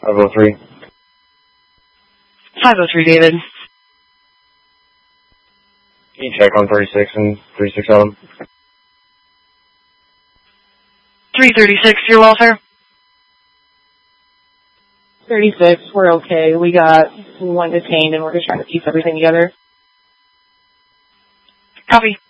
503. 503, David. Can you check on 36 and 367? 336, your welfare. 36, we're okay. We got one detained and we're just trying to piece everything together. Copy.